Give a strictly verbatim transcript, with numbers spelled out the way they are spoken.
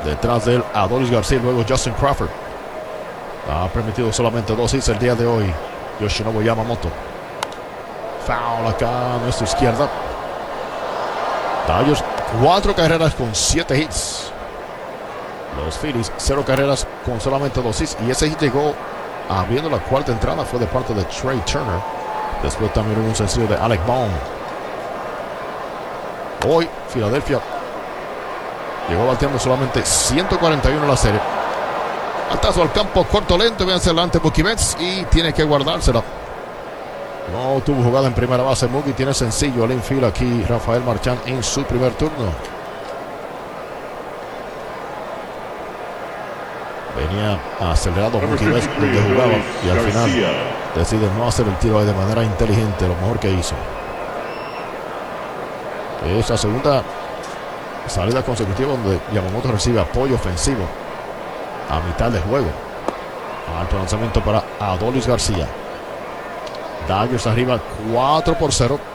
Detrás de él, Adolis García, luego Justin Crawford. Ha permitido solamente dos hits el día de hoy. Yoshinobu Yamamoto. Foul acá a nuestra izquierda. Dodgers, cuatro carreras con siete hits. Los Phillies, cero carreras con solamente dos hits. Y ese hit llegó abriendo la cuarta entrada. Fue de parte de Trey Turner. Después también hubo un sencillo de Alec Bohm. Hoy, Filadelfia llegó bateando solamente ciento cuarenta y uno en la serie. Atazo al campo, corto lento, viene hacia adelante Mookie Betts y tiene que guardársela. No tuvo jugada en primera base. Mookie tiene sencillo al infield aquí Rafael Marchán en su primer turno. Venía acelerado Mookie Betts donde jugaba y al final decide no hacer el tiro de manera inteligente, lo mejor que hizo. Es la segunda salida consecutiva donde Yamamoto recibe apoyo ofensivo a mitad de juego. Alto lanzamiento para Adolis García. Dodgers arriba cuatro por cero.